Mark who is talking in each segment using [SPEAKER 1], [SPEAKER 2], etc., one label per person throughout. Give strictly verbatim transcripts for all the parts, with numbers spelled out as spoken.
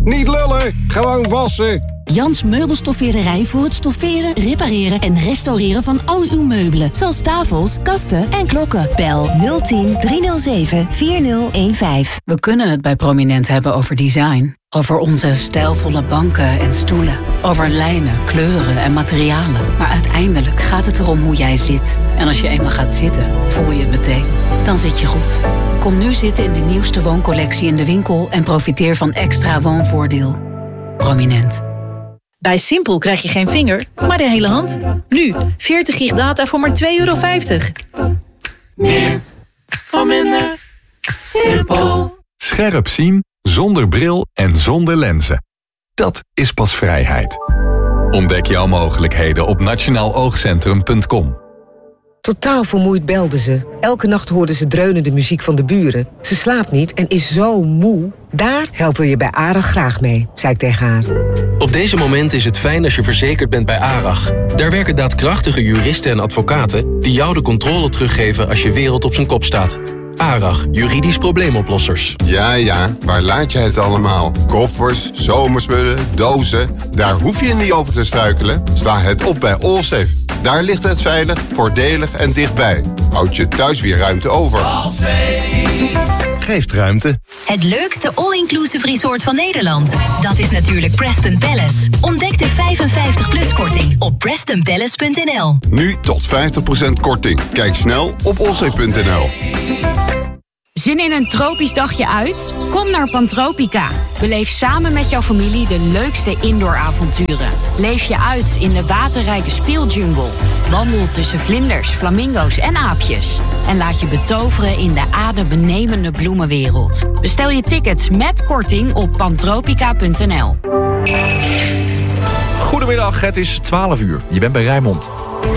[SPEAKER 1] Niet lullen, gewoon wassen.
[SPEAKER 2] Jans Meubelstoffeerderij voor het stofferen, repareren en restaureren van al uw meubelen. Zoals tafels, kasten en klokken.
[SPEAKER 3] Bel nul tien, driehonderdzeven, vierzig vijftien.
[SPEAKER 4] We kunnen het bij Prominent hebben over design. Over onze stijlvolle banken en stoelen. Over lijnen, kleuren en materialen. Maar uiteindelijk gaat het erom hoe jij zit. En als je eenmaal gaat zitten, voel je het meteen. Dan zit je goed. Kom nu zitten in de nieuwste wooncollectie in de winkel en profiteer van extra woonvoordeel. Prominent.
[SPEAKER 5] Bij Simpel krijg je geen vinger, maar de hele hand. Nu, veertig gig data voor maar twee euro vijftig.
[SPEAKER 6] Meer voor minder. Simpel.
[SPEAKER 7] Scherp zien, zonder bril en zonder lenzen. Dat is pas vrijheid. Ontdek jouw mogelijkheden op nationaal oogcentrum punt com.
[SPEAKER 8] Totaal vermoeid belde ze. Elke nacht hoorde ze dreunende muziek van de buren. Ze slaapt niet en is zo moe. Daar helpen we je bij ARAG graag mee, zei ik tegen haar.
[SPEAKER 9] Op deze moment is het fijn als je verzekerd bent bij ARAG. Daar werken daadkrachtige juristen en advocaten die jou de controle teruggeven als je wereld op zijn kop staat. ARAG, juridisch probleemoplossers.
[SPEAKER 1] Ja, ja, waar laat jij het allemaal? Koffers, zomerspullen, dozen. Daar hoef je niet over te struikelen. Sla het op bij Allsafe. Daar ligt het veilig, voordelig en dichtbij. Houd je thuis weer ruimte over.
[SPEAKER 10] Geeft ruimte.
[SPEAKER 11] Het leukste all-inclusive resort van Nederland. Dat is natuurlijk Preston Palace. Ontdek de vijfenvijftig plus korting op preston palace punt n l.
[SPEAKER 1] Nu tot vijftig procent korting. Kijk snel op allsafe punt n l.
[SPEAKER 12] Zin in een tropisch dagje uit? Kom naar Pantropica. Beleef samen met jouw familie de leukste indoor-avonturen. Leef je uit in de waterrijke speeljungle. Wandel tussen vlinders, flamingo's en aapjes. En laat je betoveren in de adembenemende bloemenwereld. Bestel je tickets met korting op pantropica punt n l.
[SPEAKER 13] Goedemiddag, het is twaalf uur. Je bent bij Rijnmond.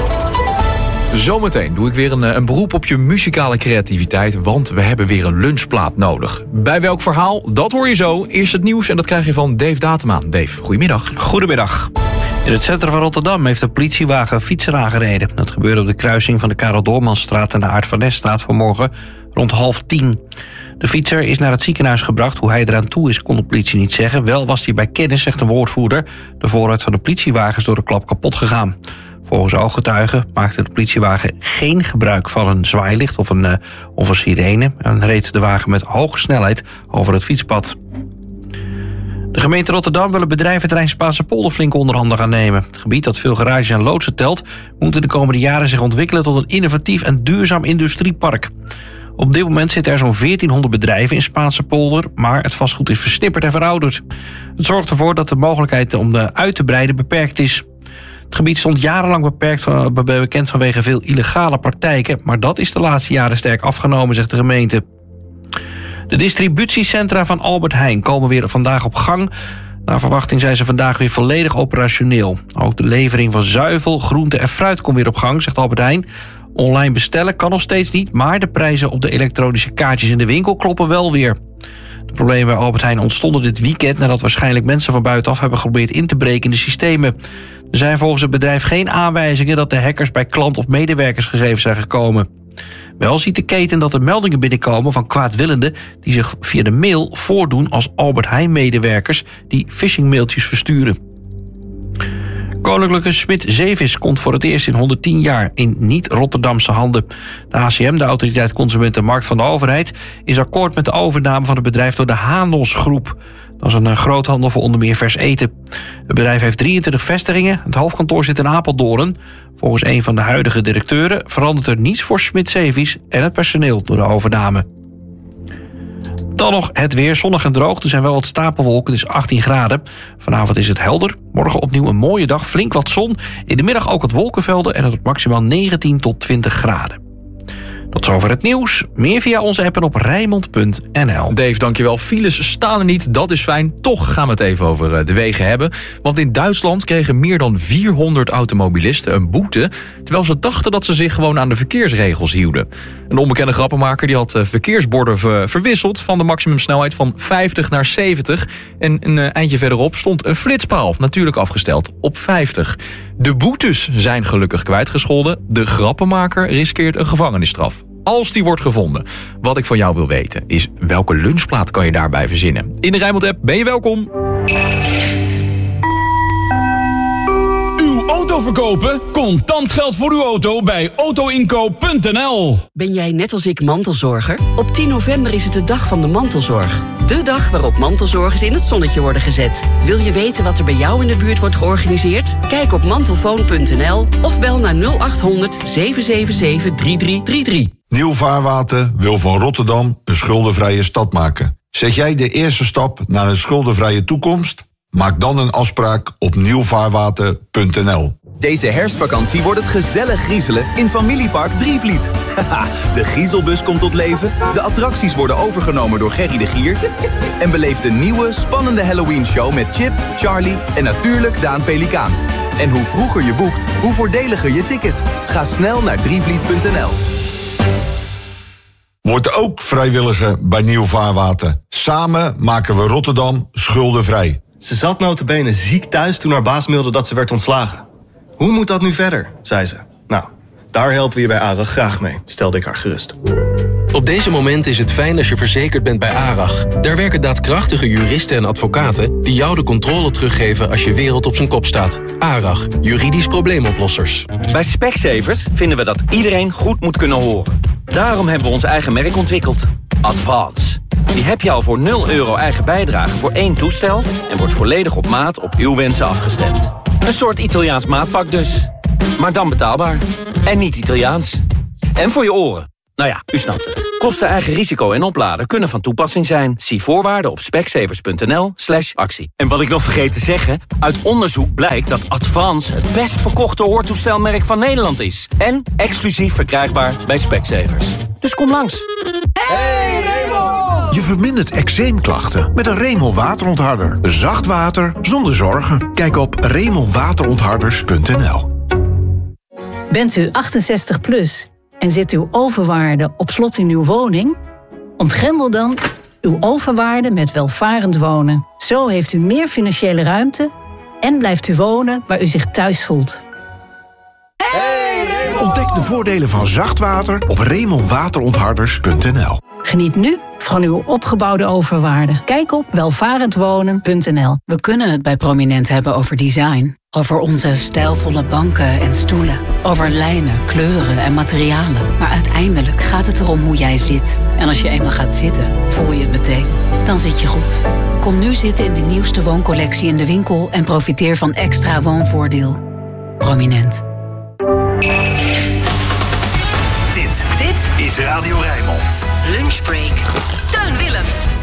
[SPEAKER 13] Zometeen doe ik weer een, een beroep op je muzikale creativiteit, want we hebben weer een lunchplaat nodig. Bij welk verhaal? Dat hoor je zo. Eerst het nieuws en dat krijg je van Dave Datema. Dave, goedemiddag.
[SPEAKER 14] Goedemiddag. In het centrum van Rotterdam heeft een politiewagen een fietser aangereden. Dat gebeurde op de kruising van de Karel Doormanstraat en de Aart van Nesstraat vanmorgen rond half tien. De fietser is naar het ziekenhuis gebracht. Hoe hij eraan toe is, kon de politie niet zeggen. Wel was hij bij kennis, zegt een woordvoerder. De voorruit van de politiewagen is door de klap kapot gegaan. Volgens ooggetuigen maakte de politiewagen geen gebruik van een zwaailicht of een, uh, of een sirene en reed de wagen met hoge snelheid over het fietspad. De gemeente Rotterdam wil het bedrijventerrein Spaanse Polder flink onderhanden gaan nemen. Het gebied dat veel garages en loodsen telt, moet in de komende jaren zich ontwikkelen tot een innovatief en duurzaam industriepark. Op dit moment zitten er zo'n veertienhonderd bedrijven in Spaanse Polder, maar het vastgoed is versnipperd en verouderd. Het zorgt ervoor dat de mogelijkheid om de uit te breiden beperkt is. Het gebied stond jarenlang beperkt van, bekend vanwege veel illegale praktijken, maar dat is de laatste jaren sterk afgenomen, zegt de gemeente. De distributiecentra van Albert Heijn komen weer vandaag op gang. Naar verwachting zijn ze vandaag weer volledig operationeel. Ook de levering van zuivel, groente en fruit komt weer op gang, zegt Albert Heijn. Online bestellen kan nog steeds niet, maar de prijzen op de elektronische kaartjes in de winkel kloppen wel weer. De problemen bij Albert Heijn ontstonden dit weekend nadat waarschijnlijk mensen van buitenaf hebben geprobeerd in te breken in de systemen. Er zijn volgens het bedrijf geen aanwijzingen dat de hackers bij klant- of medewerkersgegevens zijn gekomen. Wel ziet de keten dat er meldingen binnenkomen van kwaadwillenden die zich via de mail voordoen als Albert Heijn-medewerkers die phishingmailtjes versturen. Koninklijke Smit Zeevis komt voor het eerst in honderdtien jaar in niet-Rotterdamse handen. De A C M, de Autoriteit Consument en Markt van de overheid, is akkoord met de overname van het bedrijf door de Hanos Groep. Dat is een groothandel voor onder meer vers eten. Het bedrijf heeft drieëntwintig vestigingen. Het hoofdkantoor zit in Apeldoorn. Volgens een van de huidige directeuren verandert er niets voor Smit Zeevis en het personeel door de overname. Dan nog het weer, zonnig en droog. Er zijn wel wat stapelwolken, het is achttien graden. Vanavond is het helder. Morgen opnieuw een mooie dag, flink wat zon. In de middag ook wat wolkenvelden en het wordt maximaal negentien tot twintig graden. Tot zover het nieuws. Meer via onze app en op rijnmond punt n l.
[SPEAKER 13] Dave, dankjewel. Files staan er niet, dat is fijn. Toch gaan we het even over de wegen hebben. Want in Duitsland kregen meer dan vierhonderd automobilisten een boete, terwijl ze dachten dat ze zich gewoon aan de verkeersregels hielden. Een onbekende grappenmaker die had verkeersborden ver- verwisseld van de maximumsnelheid van vijftig naar zeventig. En een eindje verderop stond een flitspaal, natuurlijk afgesteld op vijftig. De boetes zijn gelukkig kwijtgescholden. De grappenmaker riskeert een gevangenisstraf. Als die wordt gevonden. Wat ik van jou wil weten is welke lunchplaat kan je daarbij verzinnen. In de Rijnmond app ben je welkom.
[SPEAKER 10] Uw auto verkopen? Contant geld voor uw auto bij autoinkoop punt n l.
[SPEAKER 15] Ben jij net als ik mantelzorger? Op tien november is het de dag van de mantelzorg. De dag waarop mantelzorgers in het zonnetje worden gezet. Wil je weten wat er bij jou in de buurt wordt georganiseerd? Kijk op mantelfoon punt n l of bel naar nul acht honderd zeven zeven zeven drie drie drie drie.
[SPEAKER 16] Nieuw Vaarwater wil van Rotterdam een schuldenvrije stad maken. Zet jij de eerste stap naar een schuldenvrije toekomst? Maak dan een afspraak op nieuw vaarwater punt n l.
[SPEAKER 17] Deze herfstvakantie wordt het gezellig griezelen in Familiepark Drievliet. Haha, de griezelbus komt tot leven, de attracties worden overgenomen door Gerry de Gier... en beleef de nieuwe, spannende Halloween-show met Chip, Charlie en natuurlijk Daan Pelikaan. En hoe vroeger je boekt, hoe voordeliger je ticket. Ga snel naar drievliet punt n l.
[SPEAKER 16] Word ook vrijwilliger bij Nieuw Vaarwater. Samen maken we Rotterdam schuldenvrij.
[SPEAKER 18] Ze zat nota bene ziek thuis toen haar baas mailde dat ze werd ontslagen. Hoe moet dat nu verder, zei ze. Nou, daar helpen we je bij ARAG graag mee, stelde ik haar gerust.
[SPEAKER 9] Op deze moment is het fijn als je verzekerd bent bij ARAG. Daar werken daadkrachtige juristen en advocaten die jou de controle teruggeven als je wereld op zijn kop staat. ARAG, juridisch probleemoplossers.
[SPEAKER 19] Bij Specsavers vinden we dat iedereen goed moet kunnen horen. Daarom hebben we ons eigen merk ontwikkeld. Advance. Die heb je al voor nul euro eigen bijdrage voor één toestel en wordt volledig op maat op uw wensen afgestemd. Een soort Italiaans maatpak dus. Maar dan betaalbaar. En niet Italiaans. En voor je oren. Nou ja, u snapt het. Kosten, eigen risico en opladen kunnen van toepassing zijn. Zie voorwaarden op specsavers punt n l slash actie. En wat ik nog vergeet te zeggen, uit onderzoek blijkt dat Advance het best verkochte hoortoestelmerk van Nederland is. En exclusief verkrijgbaar bij Specsavers. Dus kom langs.
[SPEAKER 20] Hey Remol! Je vermindert eczeemklachten met een Remol waterontharder. Zacht water zonder zorgen. Kijk op remol waterontharders punt n l.
[SPEAKER 21] Bent u achtenzestig plus en zit uw overwaarde op slot in uw woning? Ontgrendel dan uw overwaarde met welvarend wonen. Zo heeft u meer financiële ruimte en blijft u wonen waar u zich thuis voelt.
[SPEAKER 20] Ontdek de voordelen van zacht water op remol waterontharders punt n l.
[SPEAKER 21] Geniet nu van uw opgebouwde overwaarde. Kijk op welvarendwonen punt n l.
[SPEAKER 4] We kunnen het bij Prominent hebben over design. Over onze stijlvolle banken en stoelen. Over lijnen, kleuren en materialen. Maar uiteindelijk gaat het erom hoe jij zit. En als je eenmaal gaat zitten, voel je het meteen. Dan zit je goed. Kom nu zitten in de nieuwste wooncollectie in de winkel en profiteer van extra woonvoordeel. Prominent.
[SPEAKER 22] Dit, dit is Radio Rijnmond.
[SPEAKER 11] Lunchbreak. Teun Willems.